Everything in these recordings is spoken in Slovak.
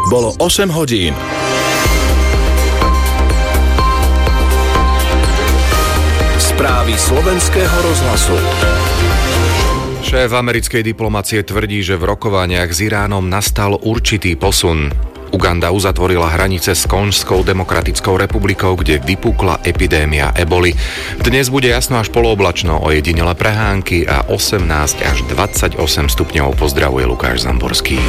Bolo 8 hodín. Správy slovenského rozhlasu. Šéf americkej diplomacie tvrdí, že v rokovaniach s Iránom nastal určitý posun. Uganda uzatvorila hranice s Konžskou demokratickou republikou, kde vypukla epidémia eboli. Dnes bude jasno až polooblačno, ojedinele prehánky a 18 až 28 stupňov. Pozdravuje Lukáš Zamborský.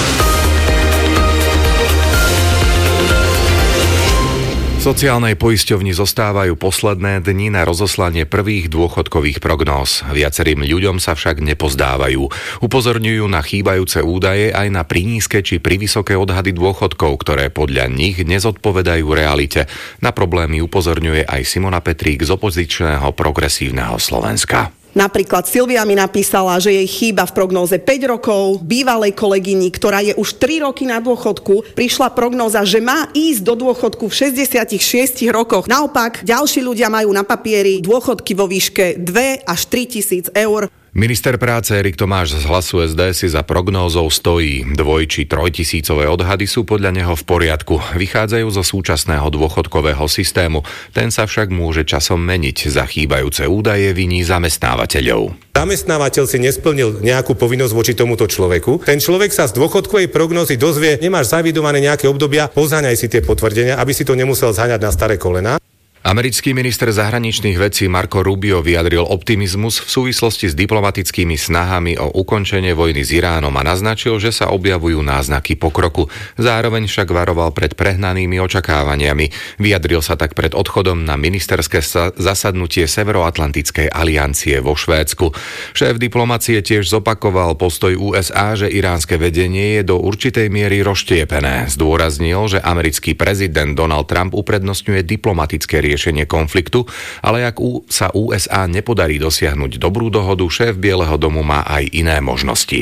V sociálnej poisťovni zostávajú posledné dni na rozoslanie prvých dôchodkových prognóz. Viacerým ľuďom sa však nepozdávajú. Upozorňujú na chýbajúce údaje aj na prinízke či privysoké odhady dôchodkov, ktoré podľa nich nezodpovedajú realite. Na problémy upozorňuje aj Simona Petrík z opozičného Progresívneho Slovenska. Napríklad Silvia mi napísala, že jej chýba v prognóze 5 rokov. Bývalej kolegyni, ktorá je už 3 roky na dôchodku, prišla prognóza, že má ísť do dôchodku v 66 rokoch. Naopak, ďalší ľudia majú na papieri dôchodky vo výške 2 až 3 tisíc eur. Minister práce Erik Tomáš z Hlasu SD si za prognózou stojí. 2 či 3 tisícové odhady sú podľa neho v poriadku. Vychádzajú zo súčasného dôchodkového systému. Ten sa však môže časom meniť. Za chýbajúce údaje viní zamestnávateľov. Zamestnávateľ si nesplnil nejakú povinnosť voči tomuto človeku. Ten človek sa z dôchodkovej prognózy dozvie, nemáš zavidované nejaké obdobia, pozáňaj si tie potvrdenia, aby si to nemusel zháňať na staré kolená. Americký minister zahraničných vecí Marco Rubio vyjadril optimizmus v súvislosti s diplomatickými snahami o ukončenie vojny s Iránom a naznačil, že sa objavujú náznaky pokroku. Zároveň však varoval pred prehnanými očakávaniami. Vyjadril sa tak pred odchodom na ministerské zasadnutie Severoatlantickej aliancie vo Švédsku. Šéf diplomacie tiež zopakoval postoj USA, že iránske vedenie je do určitej miery rozštiepené. Zdôraznil, že americký prezident Donald Trump uprednostňuje diplomatické riešenie konfliktu, ale ak sa USA nepodarí dosiahnuť dobrú dohodu, šéf Bieleho domu má aj iné možnosti.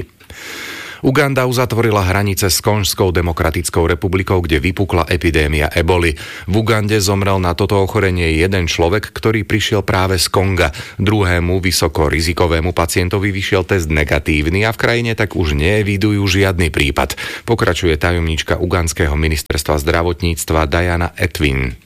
Uganda uzatvorila hranice s Konžskou demokratickou republikou, kde vypukla epidémia eboli. V Ugande zomrel na toto ochorenie jeden človek, ktorý prišiel práve z Konga. Druhému vysokorizikovému pacientovi vyšiel test negatívny a v krajine tak už neevidujú žiadny prípad. Pokračuje tajomníčka ugandského ministerstva zdravotníctva Diana Etwin.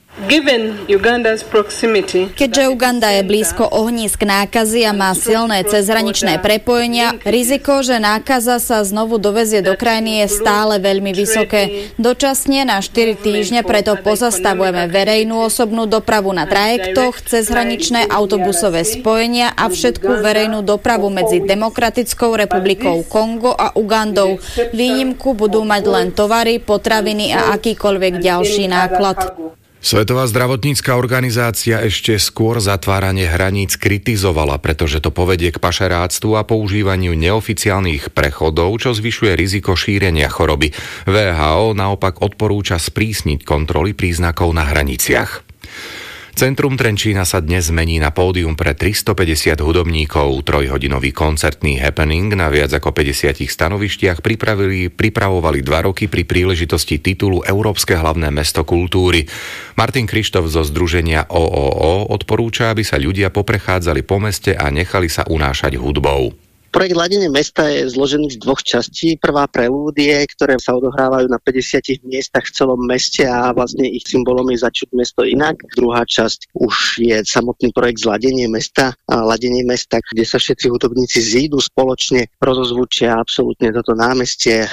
Keďže Uganda je blízko ohnízk nákazy a má silné cezhraničné prepojenia, riziko, že nákaza sa znovu dovezie do krajiny, je stále veľmi vysoké. Dočasne na 4 týždne preto pozastavujeme verejnú osobnú dopravu na trajektoch, cezhraničné autobusové spojenia a všetku verejnú dopravu medzi Demokratickou republikou Kongo a Ugandou. Výnimku budú mať len tovary, potraviny a akýkoľvek ďalší náklad. Svetová zdravotnícka organizácia ešte skôr zatváranie hraníc kritizovala, pretože to povedie k pašeráctvu a používaniu neoficiálnych prechodov, čo zvyšuje riziko šírenia choroby. WHO naopak odporúča sprísniť kontroly príznakov na hraniciach. Centrum Trenčína sa dnes zmení na pódium pre 350 hudobníkov. 3-hodinový koncertný happening na viac ako 50 stanovištiach pripravovali 2 roky pri príležitosti titulu Európske hlavné mesto kultúry. Martin Krištof zo združenia OOO odporúča, aby sa ľudia poprechádzali po meste a nechali sa unášať hudbou. Projekt Ladenie mesta je zložený z 2 častí. Prvá prelúdie, ktoré sa odohrávajú na 50 miestach v celom meste a vlastne ich symbolom je Začuť mesto inak. Druhá časť už je samotný projekt Zladenie mesta a Ladenie mesta, kde sa všetci hudobníci zídu spoločne, rozozvučia absolútne toto námestie.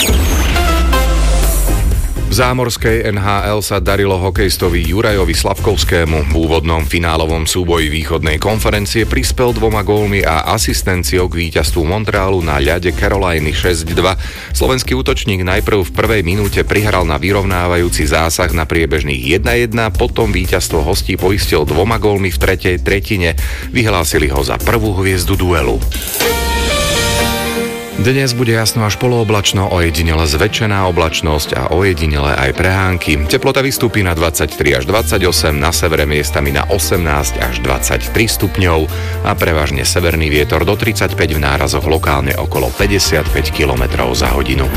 V zámorskej NHL sa darilo hokejistovi Jurajovi Slavkovskému. V úvodnom finálovom súboji východnej konferencie prispel 2 gólmi a asistenciou k víťazstvu Montrealu na ľade Caroliny 6-2. Slovenský útočník najprv v prvej minúte prihral na vyrovnávajúci zásah na priebežných 1-1, potom víťazstvo hostí poistil 2 gólmi v tretej tretine. Vyhlásili ho za prvú hviezdu duelu. Dnes bude jasno až polooblačno, ojedinele zväčšená oblačnosť a ojedinele aj prehánky. Teplota vystúpi na 23 až 28, na severe miestami na 18 až 23 stupňov a prevažne severný vietor do 35 v nárazoch, lokálne okolo 55 km za hodinu.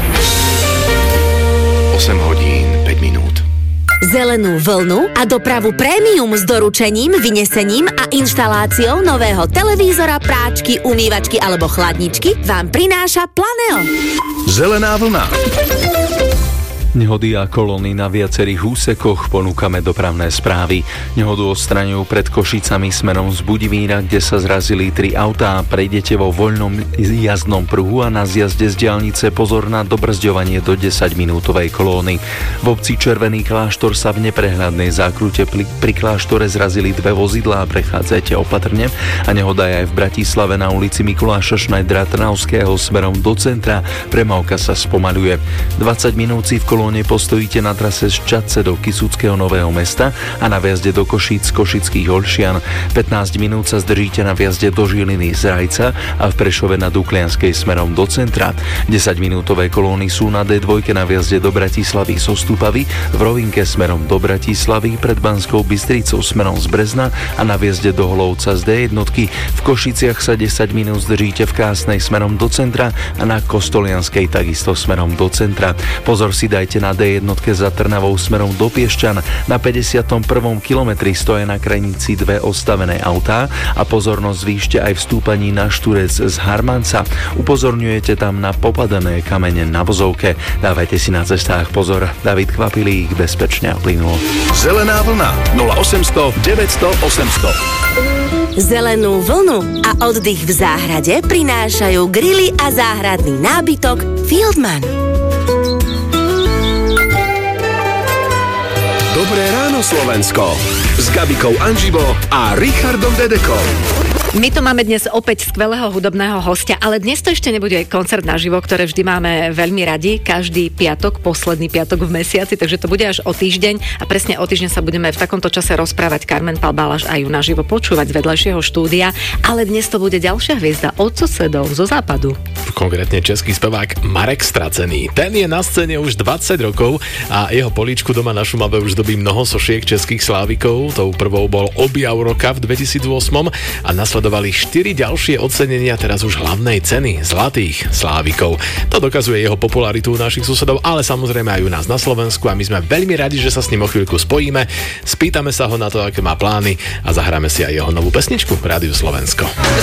8 hodín 5 minút. Zelenú vlnu a dopravu prémium s doručením, vynesením a inštaláciou nového televízora, práčky, umývačky alebo chladničky vám prináša Planeo. Zelená vlna. Nehody a kolóny na viacerých úsekoch, ponúkame dopravné správy. Nehodu odstraňujú pred Košicami smerom z Budivína, kde sa zrazili 3 autá. Prejdete vo voľnom jazdnom pruhu a na zjazde z diaľnice pozor na dobrzďovanie do 10-minútovej kolóny. V obci Červený Kláštor sa v neprehľadnej zákrute pri kláštore zrazili 2 vozidlá, prechádzajte opatrne. A nehoda je aj v Bratislave na ulici Mikuláša Šnajdra Trnavského smerom do centra. Premávka sa spomaľuje. 20 minút si v kolóne postojíte na trase z Čadce do Kysuckého Nového Mesta a na vjazde do Košíc Košických Olšian. 15 minút sa zdržíte na vjazde do Žiliny z Rajca a v Prešove na Duklianskej smerom do centra. 10-minútové kolóny sú na D2 na vjazde do Bratislavy z Ostupavy, v rovinke smerom do Bratislavy, pred Banskou Bystricou smerom z Brezna a na vjazde do Holovca z D1. V Košiciach sa 10 minút zdržíte v Krásnej smerom do centra a na Kostolianskej takisto smerom do centra. Pozor si dajte na D1 za Trnavou smerom do Piešťan. Na 51. kilometri stoja na krajnici 2 ostavené autá a pozornosť zvýšte aj v stúpaní na Šturec z Harmanca. Upozorňujete tam na popadané kamene na vozovke. Dávajte si na cestách pozor. David Kvapilík, bezpečne a plynulo. Zelená vlna 0800 900 800. Zelenú vlnu a oddych v záhrade prinášajú grily a záhradný nábytok Fieldman. Dobré ráno, Slovensko. S Gabikou Anžibo a Richardom Dedekom. My tu máme dnes opäť skvelého hudobného hostia, ale dnes to ešte nebude koncert naživo, ktoré vždy máme veľmi radi, každý piatok, posledný piatok v mesiaci, takže to bude až o týždeň a presne o týždeň sa budeme v takomto čase rozprávať Carmen Pál Balaš a ju naživo počúvať z vedľajšieho štúdia, ale dnes to bude ďalšia hviezda od susedov zo západu. Konkrétne český spevák Marek Stracený. Ten je na scéne už 20 rokov a jeho políčku doma na Šumave už dobí mnoho sošiek českých slávikov. Tou prvou bol objav roka v 2008 a nasledovali 4 ďalšie ocenenia teraz už hlavnej ceny zlatých slávikov. To dokazuje jeho popularitu u našich susedov, ale samozrejme aj u nás na Slovensku a my sme veľmi radi, že sa s ním o chvíľku spojíme. Spýtame sa ho na to, aké má plány a zahráme si aj jeho novú pesničku v Rádiu Slovensko.